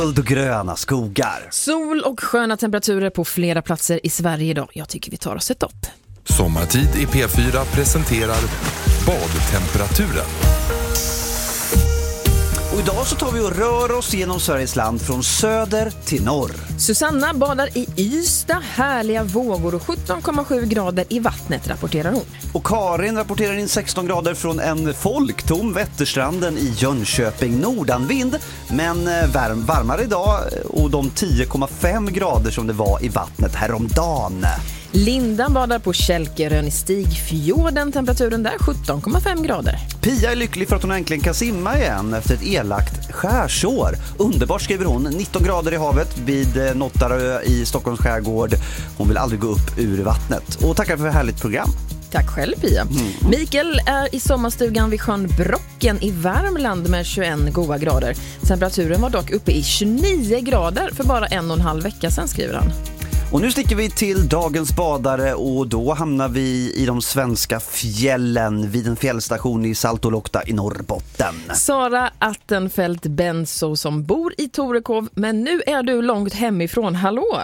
Guld och gröna skogar. Sol och sköna temperaturer på flera platser i Sverige idag. Jag tycker vi tar oss ett dopp. Sommartid i P4 presenterar badtemperaturen. Och idag så tar vi och rör oss genom Sveriges land från söder till norr. Susanna badar i Ystad, härliga vågor och 17,7 grader i vattnet, rapporterar hon. Och Karin rapporterar in 16 grader från en folktom Vätterstranden i Jönköping. Nordanvind, men varmare idag och de 10,5 grader som det var i vattnet häromdagen. Linda badar på Kälkerön i Stigfjorden, temperaturen där 17,5 grader. Pia är lycklig för att hon äntligen kan simma igen efter ett elakt skärsår. Underbart, skriver hon. 19 grader i havet vid Nottarö i Stockholms skärgård. Hon vill aldrig gå upp ur vattnet. Och tackar för ett härligt program. Tack själv, Pia. Mikael är i sommarstugan vid sjön Brocken i Värmland med 21 goda grader. Temperaturen var dock uppe i 29 grader för bara 1,5 vecka sedan, skriver han. Och nu sticker vi till dagens badare och då hamnar vi i de svenska fjällen vid en fjällstation i Saltolokta i Norrbotten. Sara Attenfelt Benso som bor i Torekov, men nu är du långt hemifrån. Hallå!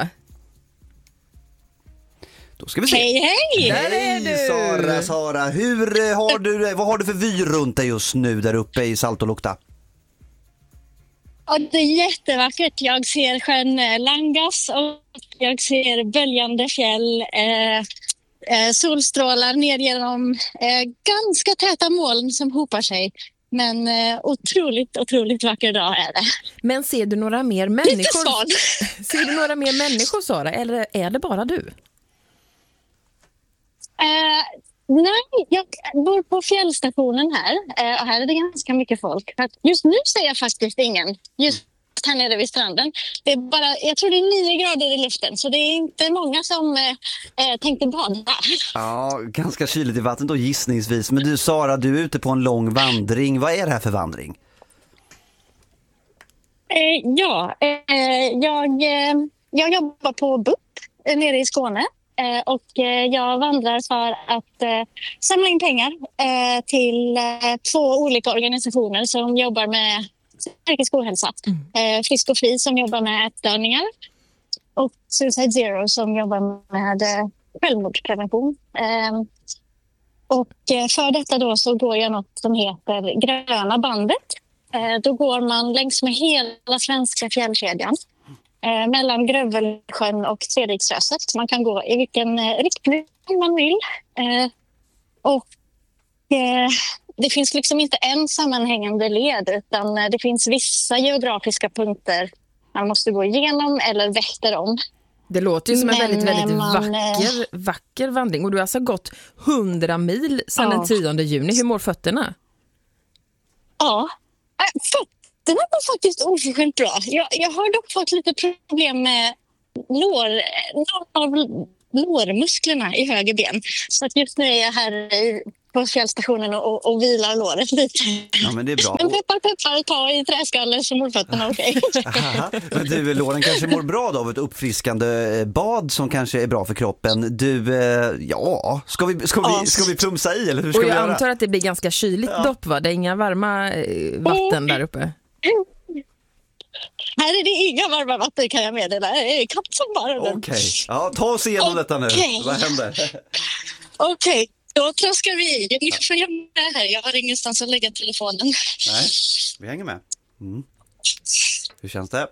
Då ska vi se. Hej! Där är du! Sara. Hur har du, vad har du för vy runt dig just nu där uppe i Saltolokta? Ja, det är jättevackert. Jag ser sjön Langas och jag ser böljande fjäll, solstrålar ner genom ganska täta moln som hopar sig. Men otroligt vacker dag är det. Men ser du några mer människor? Ser du några mer människor, Sara, eller är det bara du? Nej, jag bor på fjällstationen här och här är det ganska mycket folk. För att just nu ser jag faktiskt ingen, just här nere vid stranden. Det är bara, jag tror det är 9 grader i luften, så det är inte många som tänkte bada. Ja, ganska kyligt i vattnet då gissningsvis. Men du, Sara, du är ute på en lång vandring. Vad är det här för vandring? Jag jobbar på BUP nere i Skåne. Och jag vandrar för att samla in pengar till 2 olika organisationer som jobbar med psykisk ohälsa. Frisk och Fri som jobbar med ätstörningar och Suicide Zero som jobbar med självmordsprevention. Och för detta då så går jag något som heter Gröna bandet. Då går man längs med hela svenska fjällkedjan. Mellan Grövelsjön och Treriksröset. Man kan gå i vilken riktning man vill. Det finns liksom inte en sammanhängande led utan det finns vissa geografiska punkter man måste gå igenom eller väkter om. Det låter ju som en väldigt vacker vandring. Och du har alltså gått 100 mil sedan den 10 juni. Hur mår fötterna? Ja, den var faktiskt oförskämt bra. Jag har dock fått lite problem med lårmusklerna i höger ben. Så att just nu är jag här på fjällstationen och vilar låret lite. Ja, men det är bra. Men peppar, ta i träskallen så mår fötterna okej. Men du, låren kanske mår bra då av ett uppfriskande bad som kanske är bra för kroppen. Du, ska vi plumsa i eller hur ska vi göra? Och jag antar att det blir ganska kyligt dopp, va? Det är inga varma vatten där uppe. Här är det inga varma vatten kan jag meddela. Det är kallt som bara. Okej. Ja, ta oss igenom detta nu. Vad händer? Okej, då tröskar vi i. Ni får följa med här. Jag har ingenstans att lägga telefonen. Nej, vi hänger med. Hur känns det?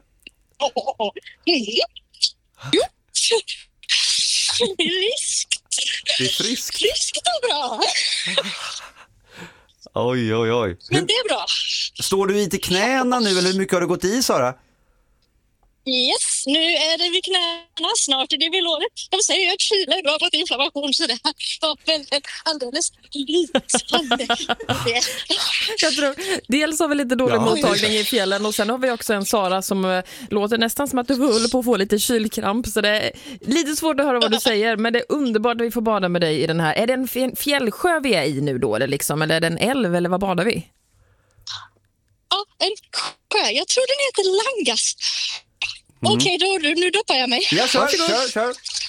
Jo. Friskt. Det är friskt. Friskt och bra. Oj. Men det är bra. Står du i till knäna nu eller hur mycket har du gått i, Sara? Yes, nu är det vid knäna, snart är det vid låret. De säger att kylen, du har fått inflammation så det var väldigt alldeles lysande. Jag tror, dels har vi lite dålig mottagning i fjällen och sen har vi också en Sara som låter nästan som att du håller på att få lite kylkramp, så det är lite svårt att höra vad du säger, men det är underbart att vi får bada med dig i den här. Är det en fjällsjö vi är i nu då eller är det en älv eller vad badar vi? Ja, en sjö. Jag tror den heter Langas. Okej, då nu doppar jag mig. Ja, kör.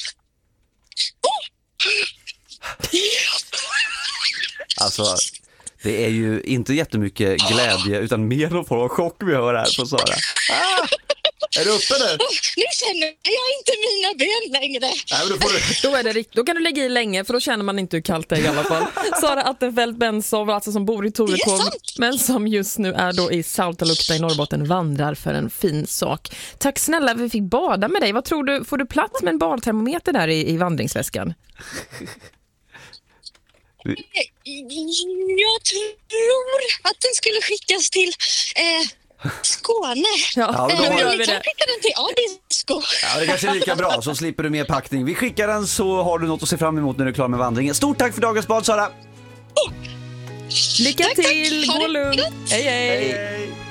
Alltså, det är ju inte jättemycket glädje utan mer någon form av chock vi hör här på Sara. Är du uppe nu? Nu känner jag inte mina ben längre. Nej, men Då är det riktigt. Då kan du lägga i länge, för då känner man inte hur kallt det är i alla fall. Sara Attenfeldt Bensow, alltså som bor i Torekov, men som just nu är då i Saltalukta i Norrbotten, vandrar för en fin sak. Tack snälla, vi fick bada med dig. Vad tror du, får du plats med en badtermometer där i vandringsväskan? Jag tror att den skulle skickas till Skåne. Ja, då då gör Vi vi kan det. skicka den till Abisko. Ja, det kanske är lika bra, så slipper du mer packning. Vi skickar den, så har du något att se fram emot när du är klar med vandringen. Stort tack för dagens bad, Sara! Lycka Tack. till, Ha gå det lugnt. gott. Hej, hej. Hej!